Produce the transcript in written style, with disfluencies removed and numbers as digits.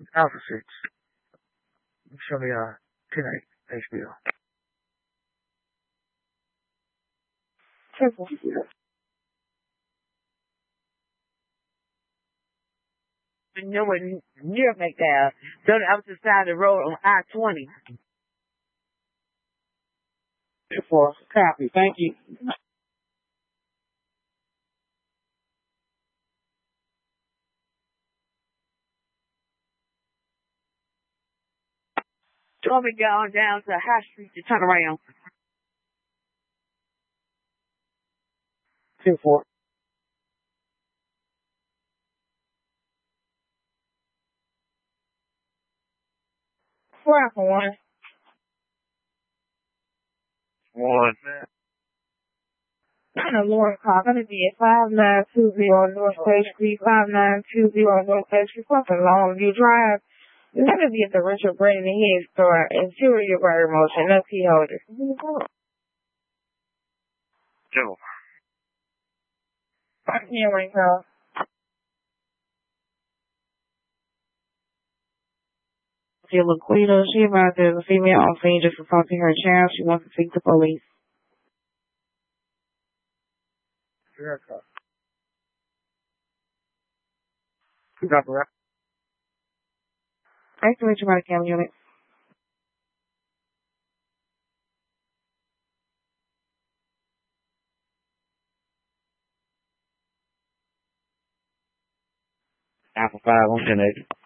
Alpha 6. Show me 10-8 HBO. 10-4. No one near McDowell. So I was just down the road on I-20. 10-4. Copy. Thank you. Told me going down to High Street to turn around. 10-4. Alpha 1. 1. Lauren Clark, going to be at 5920 North State Street, 5920 North State Street, something Longview Drive. It's going to be at the Richard Brandon Head Store, interior bar motion, no key holder. 2. Hearing call. Laquita, she advised there's a female on scene just assaulting her child. She wants to speak to police. Sierra call. Copy. Activate your body cam unit. Alpha 5 on 10-8.